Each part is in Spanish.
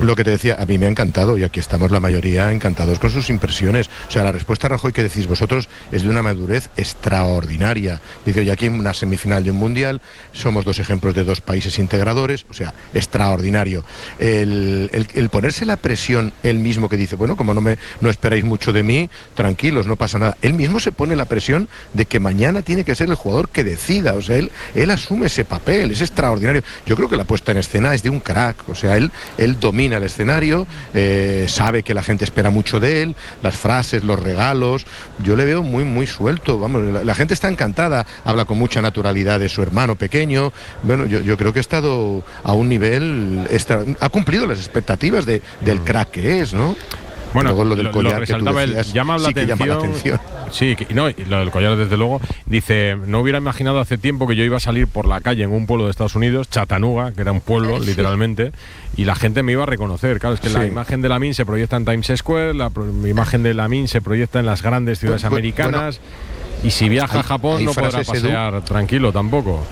Lo que te decía, a mí me ha encantado, y aquí estamos la mayoría encantados con sus impresiones. O sea, la respuesta a Rajoy que decís vosotros es de una madurez extraordinaria. Dice, oye, aquí en una semifinal de un mundial, somos 2 ejemplos de 2 países integradores, o sea, extraordinario. El ponerse la presión, él mismo que dice, bueno, como no esperáis mucho de mí, tranquilos, no pasa nada. Él mismo se pone la presión de que mañana tiene que ser el jugador que decida, o sea, él asume ese papel, es extraordinario. Yo creo que la puesta en escena es de un crack, o sea, él domina el escenario, sabe que la gente espera mucho de él, las frases, los regalos, yo le veo muy, muy suelto, vamos, la gente está encantada, habla con mucha naturalidad de su hermano pequeño, bueno, yo creo que ha estado a un nivel, ha cumplido las expectativas del crack que es, ¿no? Bueno, lo del collar, lo resaltaba él, llama la atención. Sí, y lo del collar desde luego. Dice, no hubiera imaginado hace tiempo que yo iba a salir por la calle en un pueblo de Estados Unidos, Chattanooga, que era un pueblo, literalmente, y la gente me iba a reconocer. Claro, es que la imagen de Lamine se proyecta en Times Square, la imagen de Lamine se proyecta en las grandes ciudades americanas, y si viaja a Japón no podrá pasear tranquilo tampoco.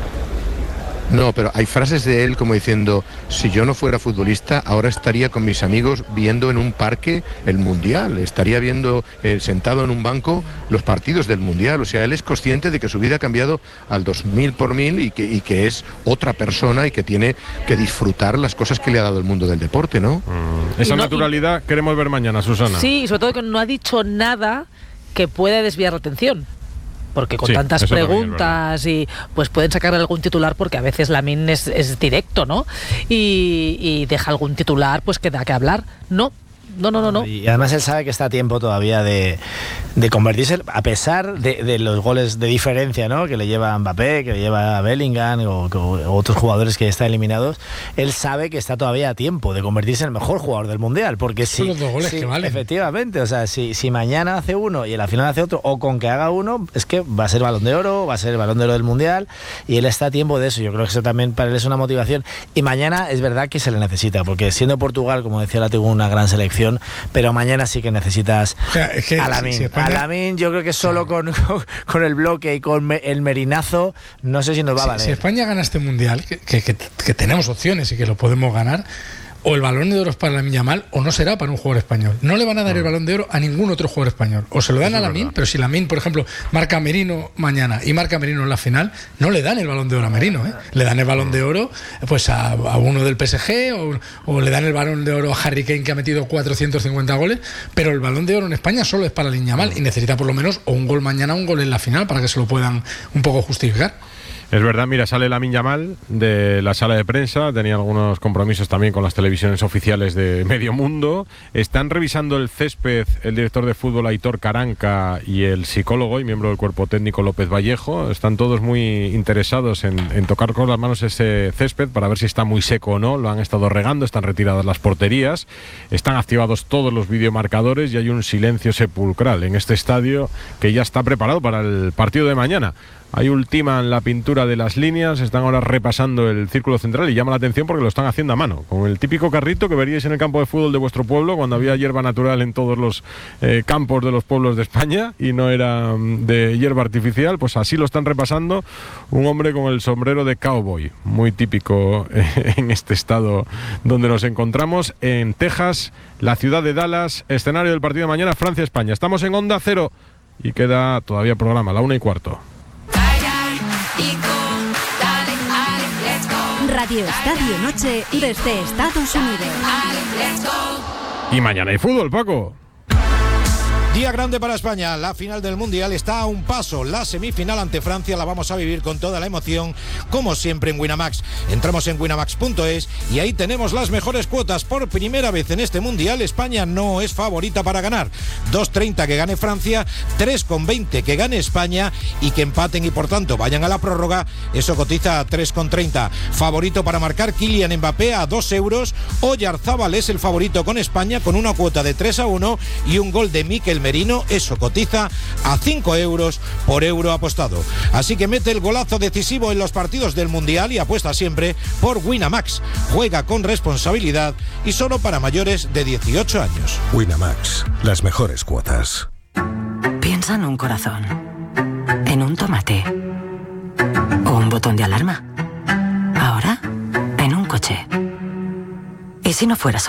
No, pero hay frases de él como diciendo, si yo no fuera futbolista, ahora estaría con mis amigos viendo en un parque el Mundial, estaría viendo sentado en un banco los partidos del Mundial. O sea, él es consciente de que su vida ha cambiado al 2000 por 1000 y que es otra persona y que tiene que disfrutar las cosas que le ha dado el mundo del deporte, ¿no? Esa naturalidad queremos ver mañana, Susana. Sí, y sobre todo que no ha dicho nada que pueda desviar la atención. Porque con tantas preguntas y pues pueden sacarle algún titular, porque a veces Lamine es directo, ¿no? Y deja algún titular pues que da que hablar. No. Y además él sabe que está a tiempo todavía de convertirse, a pesar de los goles de diferencia, ¿no?, que le lleva a Mbappé, que le lleva a Bellingham o otros jugadores que están eliminados. Él sabe que está todavía a tiempo de convertirse en el mejor jugador del Mundial, porque son los 2 goles que valen. Efectivamente, o sea, si mañana hace uno y en la final hace otro, o con que haga uno, es que va a ser Balón de Oro, va a ser el Balón de Oro del Mundial, y él está a tiempo de eso. Yo creo que eso también para él es una motivación, y mañana es verdad que se le necesita, porque siendo Portugal, como decía, tuvo una gran selección, pero mañana sí que necesitas a Lamine. A Lamine, yo creo que solo con el bloque y con el merinazo, no sé si nos va a valer. Si España gana este Mundial, que tenemos opciones y que lo podemos ganar, o el Balón de Oro es para Lamine Yamal o no será para un jugador español. No le van a dar el Balón de Oro a ningún otro jugador español. O se lo dan a Lamine, pero si Lamine, por ejemplo, marca a Merino mañana y marca a Merino en la final, no le dan el Balón de Oro a Merino, ¿eh? Le dan el Balón de Oro pues a uno del PSG o le dan el Balón de Oro a Harry Kane, que ha metido 450 goles, pero el Balón de Oro en España solo es para Lamine Yamal y necesita por lo menos o un gol mañana o un gol en la final para que se lo puedan un poco justificar. Es verdad, mira, sale Lamine Yamal de la sala de prensa, tenía algunos compromisos también con las televisiones oficiales de medio mundo. Están revisando el césped el director de fútbol Aitor Caranca y el psicólogo y miembro del cuerpo técnico López Vallejo. Están todos muy interesados en tocar con las manos ese césped para ver si está muy seco o no. Lo han estado regando, están retiradas las porterías, están activados todos los videomarcadores y hay un silencio sepulcral en este estadio que ya está preparado para el partido de mañana. Ahí ultiman la pintura de las líneas, están ahora repasando el círculo central y llama la atención porque lo están haciendo a mano, con el típico carrito que veríais en el campo de fútbol de vuestro pueblo cuando había hierba natural en todos los campos de los pueblos de España y no era de hierba artificial. Pues así lo están repasando un hombre con el sombrero de cowboy, muy típico en este estado donde nos encontramos, en Texas, la ciudad de Dallas, escenario del partido de mañana, Francia-España. Estamos en Onda Cero y queda todavía programa, 1:15. Radio Estadio Noche desde Estados Unidos. Y mañana hay fútbol, Paco. Día grande para España, la final del Mundial está a un paso, la semifinal ante Francia la vamos a vivir con toda la emoción, como siempre en Winamax. Entramos en winamax.es y ahí tenemos las mejores cuotas. Por primera vez en este Mundial, España no es favorita para ganar. 2.30 que gane Francia, 3.20 que gane España y que empaten y por tanto vayan a la prórroga, eso cotiza a 3.30. Favorito para marcar Kylian Mbappé a 2 euros, Oyarzábal es el favorito con España con una cuota de 3-1 y un gol de Mikel Merino, eso cotiza a 5 euros por euro apostado. Así que mete el golazo decisivo en los partidos del Mundial y apuesta siempre por Winamax. Juega con responsabilidad y solo para mayores de 18 años. Winamax, las mejores cuotas. Piensa en un corazón, en un tomate o un botón de alarma. Ahora, en un coche. ¿Y si no fuera